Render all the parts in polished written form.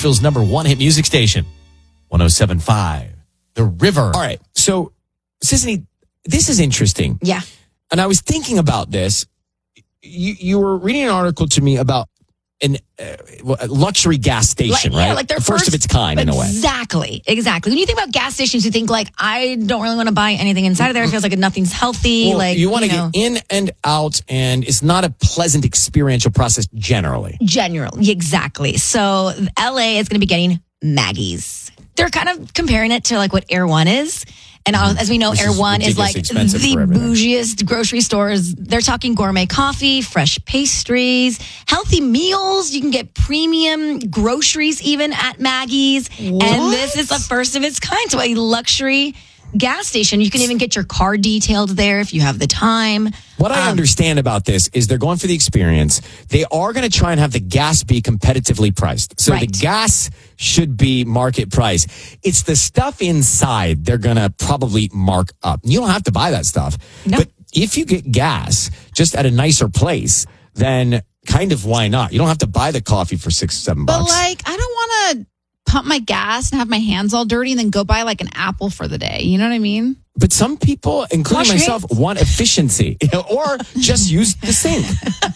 Nashville's #1 hit music station, 107.5 The River. All right. So, Sisney, this is interesting. Yeah. And I was thinking about this. You were reading an article to me about a luxury gas station, right? Yeah, like their the first of its kind in a way. Exactly. When you think about gas stations, you think like, I don't really want to buy anything inside of there. It feels like nothing's healthy. Well, you want to get in and out, and it's not a pleasant experiential process generally. Exactly. So LA is going to be getting Maggie's. They're kind of comparing it to like what Air One is. And as we know, Air One is like the bougiest grocery stores. They're talking gourmet coffee, fresh pastries, healthy meals. You can get premium groceries even at Maggie's. What? And this is the first of its kind. So a luxury gas station. You can even get your car detailed there if you have the time. What I understand about this is they're going for the experience. They are going to try and have the gas be competitively priced. So the gas should be market price. It's the stuff inside they're going to probably mark up. You don't have to buy that stuff. No. But if you get gas just at a nicer place, then kind of why not? You don't have to buy the coffee for $6-7. But like, I don't want to pump my gas and have my hands all dirty and then go buy like an apple for the day. You know what I mean? But some people, including myself, want efficiency or just use the sink.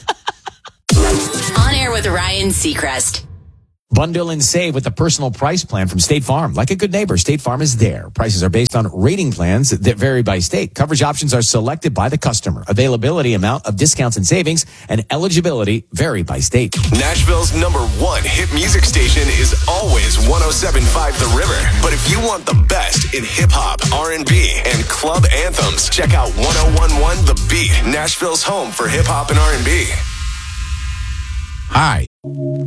On Air with Ryan Seacrest. Bundle and save with the personal price plan from State Farm. Like a good neighbor, State Farm is there. Prices are based on rating plans that vary by state. Coverage options are selected by the customer. Availability, amount of discounts and savings, and eligibility vary by state. Nashville's #1 hit music station is always 107.5 The River. But if you want the best in hip-hop, R&B, and club anthems, check out 101.1 The Beat, Nashville's home for hip-hop and R&B. Hi.